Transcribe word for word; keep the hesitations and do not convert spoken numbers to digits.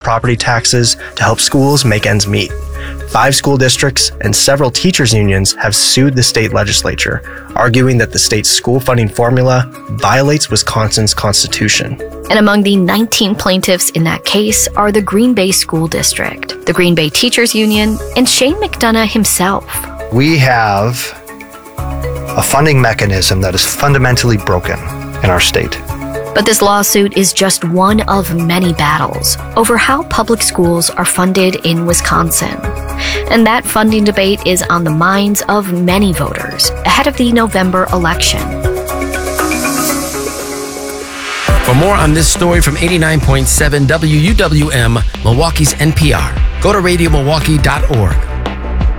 property taxes to help schools make ends meet. Five school districts and several teachers' unions have sued the state legislature, arguing that the state's school funding formula violates Wisconsin's constitution. And among the nineteen plaintiffs in that case are the Green Bay School District, the Green Bay Teachers Union, and Shane McDonough himself. We have a funding mechanism that is fundamentally broken in our state. But this lawsuit is just one of many battles over how public schools are funded in Wisconsin. And that funding debate is on the minds of many voters ahead of the November election. For more on this story from eighty-nine point seven W U W M, Milwaukee's N P R, go to radio milwaukee dot org.